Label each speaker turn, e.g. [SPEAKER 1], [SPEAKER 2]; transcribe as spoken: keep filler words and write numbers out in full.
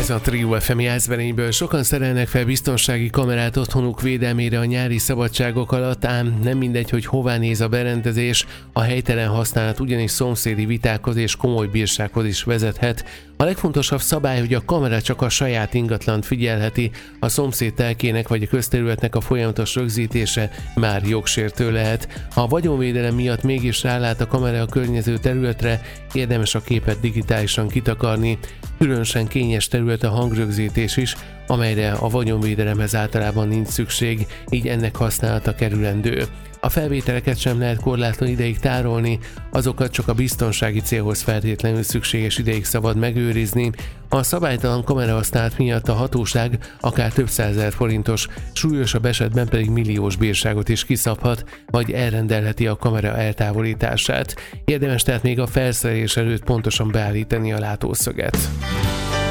[SPEAKER 1] Ez a Trio ef em Jászberényből. Sokan szerelnek fel biztonsági kamerát otthonuk védelmére a nyári szabadságok alatt, ám nem mindegy, hogy hová néz a berendezés, a helytelen használat ugyanis szomszédi vitákhoz és komoly bírsághoz is vezethet. A legfontosabb szabály, hogy a kamera csak a saját ingatlant figyelheti, a szomszéd telkének vagy a közterületnek a folyamatos rögzítése már jogsértő lehet. Ha a vagyonvédelem miatt mégis rálát a kamera a környező területre, érdemes a képet digitálisan kitakarni. Különösen kényes terület a hangrögzítés is, amelyre a vagyonvédelemhez általában nincs szükség, így ennek használata kerülendő. A felvételeket sem lehet korlátlan ideig tárolni, azokat csak a biztonsági célhoz feltétlenül szükséges ideig szabad megőrizni. A szabálytalan kamerahasználat miatt a hatóság akár több százezer forintos, súlyosabb esetben pedig milliós bírságot is kiszabhat, vagy elrendelheti a kamera eltávolítását. Érdemes tehát még a felszerelés előtt pontosan beállítani a látószöget.